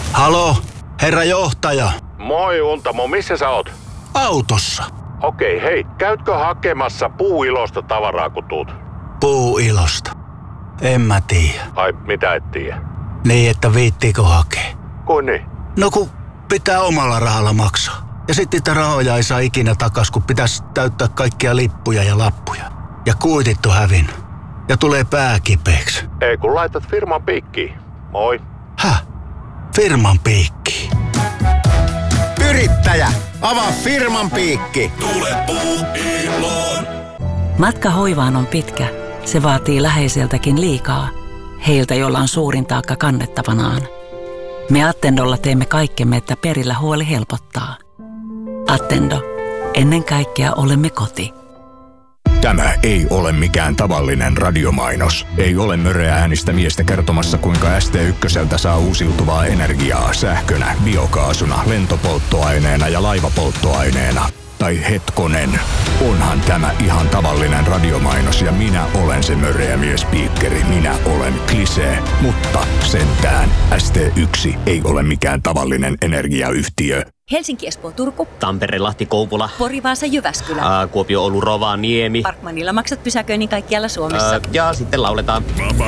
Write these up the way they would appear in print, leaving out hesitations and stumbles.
Halo, herra johtaja. Moi Untamo, missä sä oot? Autossa. Okei, hei, käytkö hakemassa Puuilosta tavaraa kun tuut? Puuilosta? En mä tiedä. Ai, mitä et tiedä? Niin, että viittiikö hakea? Kuin niin? No kun pitää omalla rahalla maksaa. Ja sitten niitä rahoja ei saa ikinä takas, kun pitäisi täyttää kaikkia lippuja ja lappuja. Ja kuitit on hävinnyt. Ja tulee pää kipeäksi. Ei kun laitat firman piikkiin. Moi. Häh? Firman piikkiin? Yrittäjä, avaa firman piikki. Tule Puuiloon. Matka hoivaan on pitkä. Se vaatii läheiseltäkin liikaa. Heiltä, joilla on suurin taakka kannettavanaan. Me Attendolla teemme kaikkemme, että perillä huoli helpottaa. Attendo. Ennen kaikkea olemme koti. Tämä ei ole mikään tavallinen radiomainos. Ei ole möreä äänistä miestä kertomassa, kuinka ST1 saa uusiutuvaa energiaa sähkönä, biokaasuna, lentopolttoaineena ja laivapolttoaineena. Tai hetkonen, onhan tämä ihan tavallinen radiomainos ja minä olen se möreä miespiikkeri. Minä olen Klisee, mutta sentään ST1 ei ole mikään tavallinen energiayhtiö. Helsinki, Espoo, Turku. Tampere, Lahti, Kouvola. Pori, Vaasa, Jyväskylä. Kuopio, Oulu, Rovaniemi. Parkmanilla maksat pysäköinnin kaikkialla Suomessa. Ja sitten lauletaan.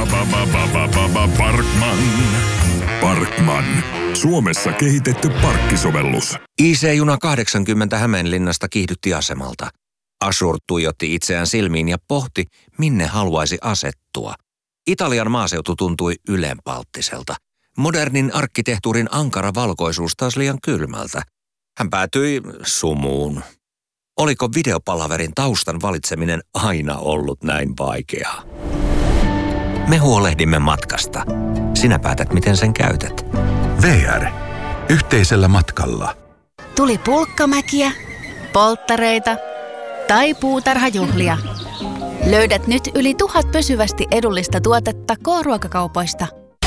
Parkman. Suomessa kehitetty parkkisovellus. IC-juna 80 Hämeenlinnasta kiihdytti asemalta. Ashur tuijotti itseään silmiin ja pohti, minne haluaisi asettua. Italian maaseutu tuntui ylenpalttiselta. Modernin arkkitehtuurin ankara valkoisuus taas liian kylmältä. Hän päätyi sumuun. Oliko videopalaverin taustan valitseminen aina ollut näin vaikeaa? Me huolehdimme matkasta. Sinä päätät, miten sen käytät. VR. Yhteisellä matkalla. Tuli pulkkamäkiä, polttareita tai puutarhajuhlia. Löydät nyt yli 1000 pysyvästi edullista tuotetta K-ruokakaupoista.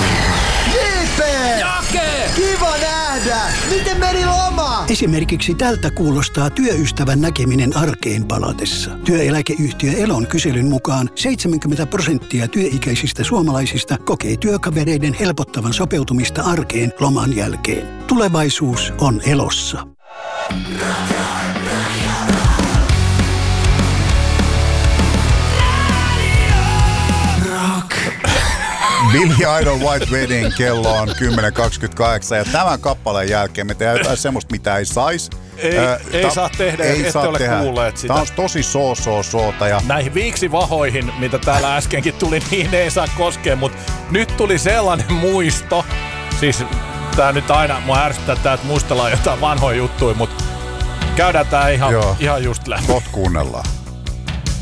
Jake! Kiva nähdä! Miten meni loma? Esimerkiksi tältä kuulostaa työystävän näkeminen arkeen palatessa. Työeläkeyhtiö Elon kyselyn mukaan 70% työikäisistä suomalaisista kokee työkavereiden helpottavan sopeutumista arkeen loman jälkeen. Tulevaisuus on Elossa. Billy Idol White Wedding, kello on 10.28 ja tämän kappaleen jälkeen me tehdään jotain semmoista, mitä ei saisi. Ei saa tehdä, ette ole kuulleet sitä. Tämä on tosi soota. Ja näihin viiksivahoihin, mitä täällä äskenkin tuli, niin ei saa koskea, mutta nyt tuli sellainen muisto. Siis tää nyt aina, mua ärsyttää tää, että muistellaan jotain vanhoja juttuja, mutta käydään tää ihan just läpi. Kohta kuunnellaan.